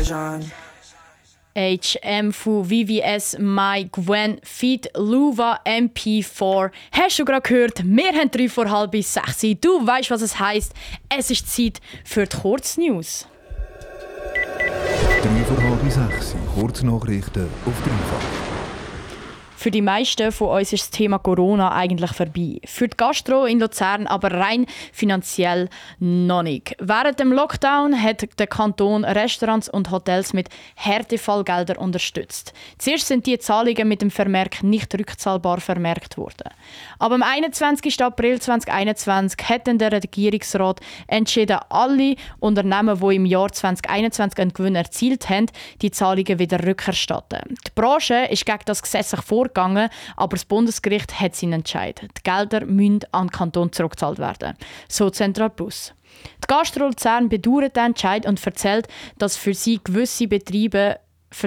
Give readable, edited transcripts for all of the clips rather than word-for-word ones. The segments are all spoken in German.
HM von VVS My Gwen Feed Luva MP4. Hast du gerade gehört? Wir haben 5:45. Du weißt, was es heisst. Es ist Zeit für die Kurznews. 5:45. Kurznachrichten auf Dreifach. Für die meisten von uns ist das Thema Corona eigentlich vorbei. Für die Gastro in Luzern aber rein finanziell noch nicht. Während dem Lockdown hat der Kanton Restaurants und Hotels mit Härtefallgeldern unterstützt. Zuerst sind die Zahlungen mit dem Vermerk nicht rückzahlbar vermerkt worden. Aber am 21. April 2021 hat der Regierungsrat entschieden, alle Unternehmen, die im Jahr 2021 einen Gewinn erzielt haben, die Zahlungen wieder rückerstatten. Die Branche ist gegen das gesetzlich vorgegangen, aber das Bundesgericht hat seinen Entscheid. Die Gelder müssen an den Kanton zurückgezahlt werden. So Zentral Plus. Die Gastro Luzern bedauert den Entscheid und erzählt, dass für gewisse Betriebe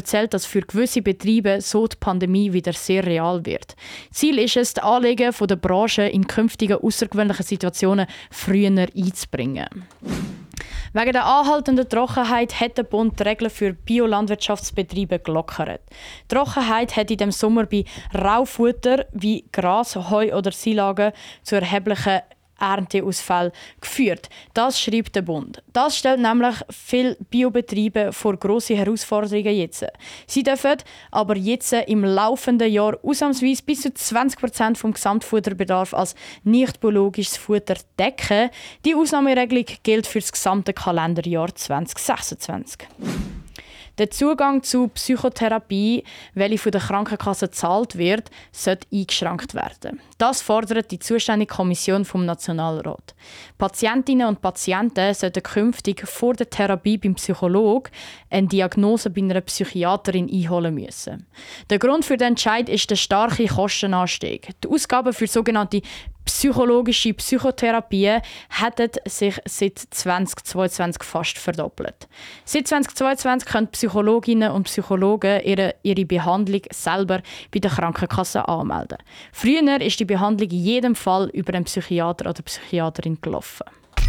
so die Pandemie wieder sehr real wird. Ziel ist es, die Anliegen der Branche in künftigen außergewöhnlichen Situationen früher einzubringen. Wegen der anhaltenden Trockenheit hat der Bund die Regeln für Biolandwirtschaftsbetriebe gelockert. Die Trockenheit hat in dem Sommer bei Raufutter wie Gras, Heu oder Silagen zu erheblichen Ernteausfällen geführt. Das schreibt der Bund. Das stellt nämlich viele Biobetriebe vor grosse Herausforderungen jetzt. Sie dürfen aber jetzt im laufenden Jahr ausnahmsweise bis zu 20% vom Gesamtfutterbedarf als nicht biologisches Futter decken. Die Ausnahmeregelung gilt für das gesamte Kalenderjahr 2026. Der Zugang zu Psychotherapie, welche von der Krankenkasse gezahlt wird, sollte eingeschränkt werden. Das fordert die zuständige Kommission vom Nationalrat. Patientinnen und Patienten sollten künftig vor der Therapie beim Psychologen eine Diagnose bei einer Psychiaterin einholen müssen. Der Grund für den Entscheid ist der starke Kostenanstieg. Die Ausgaben für sogenannte psychologische Psychotherapien hätten sich seit 2022 fast verdoppelt. Seit 2022 können Psychologinnen und Psychologen ihre Behandlung selber bei der Krankenkasse anmelden. Früher ist die Behandlung in jedem Fall über einen Psychiater oder Psychiaterin gelaufen.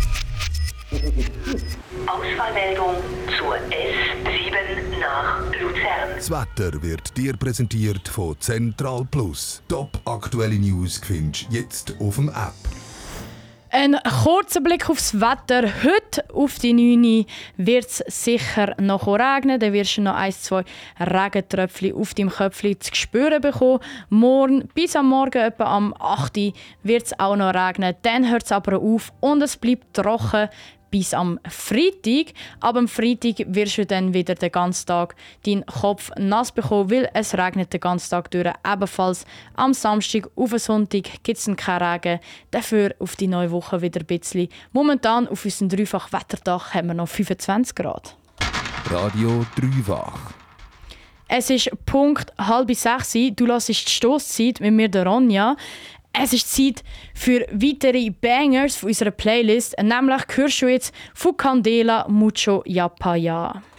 Ausfallmeldung zur S7 nach Luzern. Das Wetter wird dir präsentiert von Zentral Plus. Top aktuelle News findest du jetzt auf dem App. Ein kurzer Blick aufs Wetter. Heute auf die 9 wird es sicher noch regnen. Dann wirst du noch 1-2 Regentröpfchen auf deinem Köpfchen zu spüren bekommen. Morgen bis am Morgen etwa am 8 wird es auch noch regnen. Dann hört es aber auf und es bleibt trocken bis am Freitag. Aber am Freitag wirst du dann wieder den ganzen Tag deinen Kopf nass bekommen, weil es regnet den ganzen Tag durch. Ebenfalls am Samstag auf den Sonntag gibt es keinen Regen. Dafür auf die neue Woche wieder ein bisschen. Momentan auf unserem dreifach Wetterdach haben wir noch 25 Grad. Radio Dreifach. Es ist Punkt 5:30. Du hörst die Stosszeit mit mir, der Ronja. Es ist Zeit für weitere Bangers von unserer Playlist. Nämlich hörst du jetzt von Candela Mucho Yapaya.